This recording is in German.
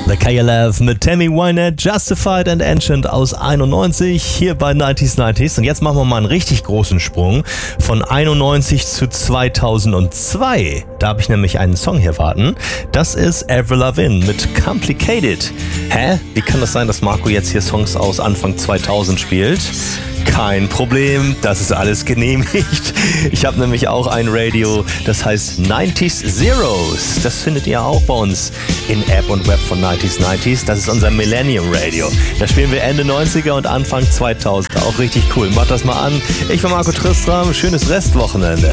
The KLF mit Tammy Wynette, Justified and Ancient aus 91 hier bei 90s. Und jetzt machen wir mal einen richtig großen Sprung von 91 zu 2002. Da habe ich nämlich einen Song hier warten. Das ist Avril Lavigne mit Complicated. Hä? Wie kann das sein, dass Marco jetzt hier Songs aus Anfang 2000 spielt? Kein Problem, das ist alles genehmigt. Ich habe nämlich auch ein Radio, das heißt 90s Zeros. Das findet ihr auch bei uns in App und Web von 90s. Das ist unser Millennium Radio. Da spielen wir Ende 90er und Anfang 2000. Auch richtig cool. Macht das mal an. Ich bin Marco Tristram. Schönes Restwochenende.